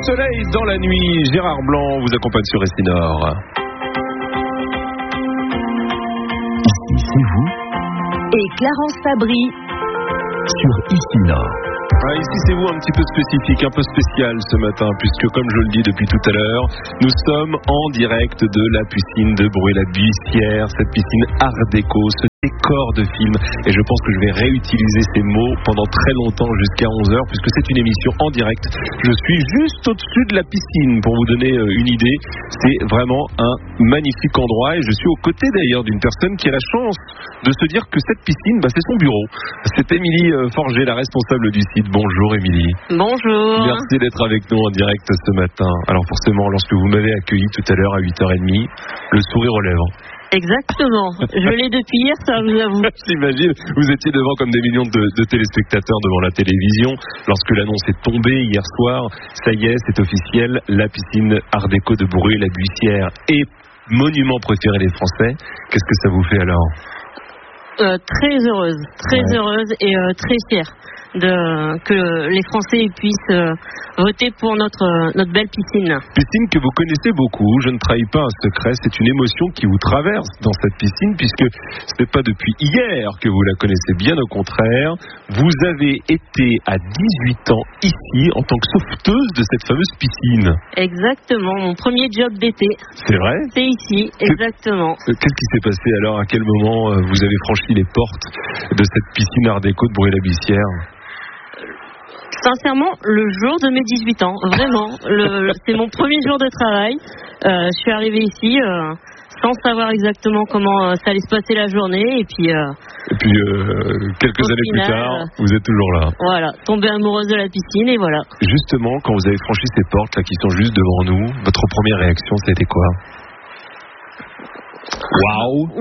soleil dans la nuit. Gérard Blanc vous accompagne sur Essinor. Ici, c'est vous. Et Clarence Fabry Sur Essinor. Ici c'est vous un petit peu spécifique, un peu spécial ce matin, puisque comme je le dis depuis tout à l'heure, nous sommes en direct de la piscine de Bruay-la-Buissière, cette piscine art déco, ce décor de film, et je pense que je vais réutiliser ces mots pendant très longtemps jusqu'à 11h, puisque c'est une émission en direct. Je suis juste au-dessus de la piscine, pour vous donner une idée. C'est vraiment un magnifique endroit, et je suis aux côtés d'ailleurs d'une personne qui a la chance de se dire que cette piscine, c'est son bureau. C'est Émilie Forger, la responsable du site. Bonjour Émilie. Bonjour. Merci d'être avec nous en direct ce matin. Alors forcément, lorsque vous m'avez accueilli tout à l'heure à 8h30, le sourire aux lèvres. Exactement. Je l'ai depuis hier, ça je vous avoue. J'imagine, vous étiez devant comme des millions de téléspectateurs devant la télévision. Lorsque l'annonce est tombée hier soir, ça y est, c'est officiel, la piscine art déco de Bruay-la-Buissière est monument préféré des Français. Qu'est-ce que ça vous fait alors ? Très heureuse et très fière que les Français puissent voter pour notre belle piscine. Piscine que vous connaissez beaucoup, je ne trahis pas un secret, c'est une émotion qui vous traverse dans cette piscine, puisque ce n'est pas depuis hier que vous la connaissez, bien au contraire. Vous avez été à 18 ans ici en tant que sauveteuse de cette fameuse piscine. Exactement, mon premier job d'été. C'est vrai ? C'est ici, exactement. Qu'est-ce qui s'est passé alors ? À quel moment vous avez franchi les portes de cette piscine art déco de Bruay-la-Buissière ? Sincèrement, le jour de mes 18 ans, vraiment, c'est mon premier jour de travail. Je suis arrivée ici sans savoir exactement comment ça allait se passer la journée, et puis quelques années plus tard, vous êtes toujours là. Voilà, tombée amoureuse de la piscine, et voilà. Justement, quand vous avez franchi ces portes là qui sont juste devant nous, votre première réaction, c'était quoi ? Waouh !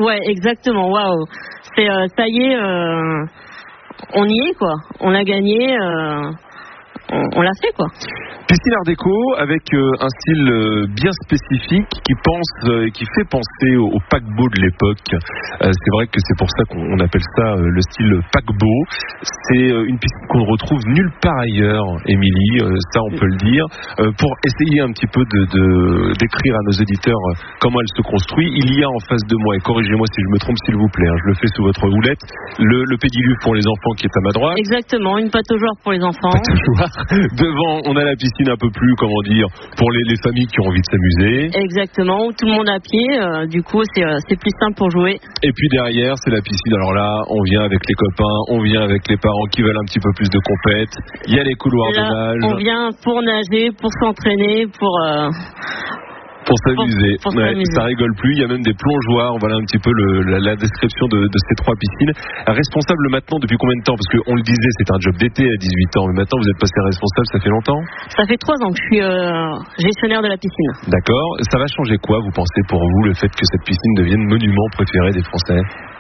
Ouais, exactement, waouh. C'est ça y est, on y est quoi. On a gagné. On l'a fait quoi. Piscine art déco avec un style bien spécifique qui fait penser au paquebot de l'époque. C'est vrai que c'est pour ça qu'on appelle ça le style paquebot. C'est une piscine qu'on ne retrouve nulle part ailleurs, Émilie, ça on peut le dire. Pour essayer un petit peu d'écrire à nos éditeurs comment elle se construit, il y a en face de moi, et corrigez-moi si je me trompe s'il vous plaît, je le fais sous votre houlette, le pédiluve pour les enfants qui est à ma droite. Exactement, une pataugeoire pour les enfants. Devant, on a la piscine un peu plus, pour les familles qui ont envie de s'amuser. Exactement, où tout le monde à pied, du coup c'est plus simple pour jouer. Et puis derrière, c'est la piscine. Alors là, on vient avec les copains, on vient avec les parents qui veulent un petit peu plus de compète. Il y a les couloirs de nage. On vient pour nager, pour s'entraîner, pour s'amuser. Pour s'amuser. Ça rigole plus. Il y a même des plongeoires. Voilà un petit peu la description de ces trois piscines. Responsable maintenant depuis combien de temps ? Parce qu'on le disait, c'est un job d'été à 18 ans. Mais maintenant, vous êtes passé responsable, ça fait longtemps ? Ça fait 3 ans que je suis gestionnaire de la piscine. D'accord. Ça va changer quoi, vous pensez, pour vous, le fait que cette piscine devienne monument préféré des Français ?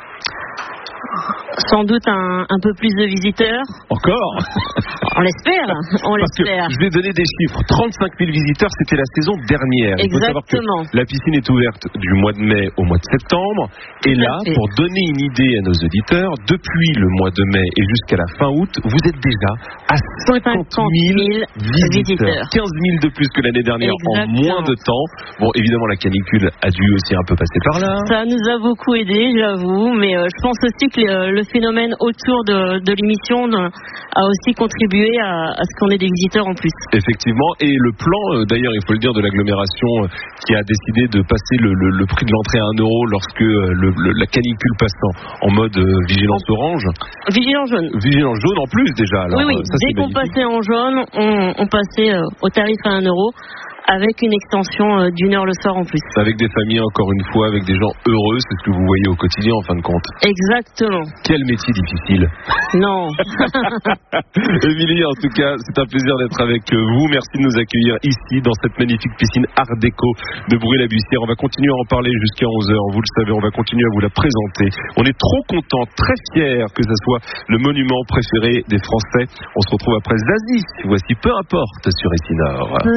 Sans doute un peu plus de visiteurs. Encore ? On l'espère. Je vais donner des chiffres. 35 000 visiteurs, c'était la saison dernière. Exactement. Il faut savoir que la piscine est ouverte du mois de mai au mois de septembre. Et là, pour donner une idée à nos auditeurs, depuis le mois de mai et jusqu'à la fin août, vous êtes déjà à 50 000 visiteurs. 15 000 de plus que l'année dernière. Exactement. En moins de temps. Bon, évidemment, la canicule a dû aussi un peu passer par là. Ça nous a beaucoup aidé, j'avoue. Mais je pense aussi que le phénomène autour de l'émission a aussi contribué à ce qu'on ait des visiteurs en plus. Effectivement, et le plan, d'ailleurs, il faut le dire, de l'agglomération qui a décidé de passer le prix de l'entrée à 1 € lorsque la canicule passe en mode vigilance orange. Vigilance jaune. Vigilance jaune en plus déjà. Alors, oui. Ça, dès qu'on passait en jaune, on passait au tarif à 1 €. Avec une extension d'1 heure le soir en plus. Avec des familles, encore une fois, avec des gens heureux, c'est ce que vous voyez au quotidien en fin de compte. Exactement. Quel métier difficile. Non. Émilie, en tout cas, c'est un plaisir d'être avec vous. Merci de nous accueillir ici, dans cette magnifique piscine art déco de Bruay-la-Buissière. On va continuer à en parler jusqu'à 11h. Vous le savez, on va continuer à vous la présenter. On est trop contents, très fiers que ce soit le monument préféré des Français. On se retrouve après Zazie. Voici Peu importe sur Essinor.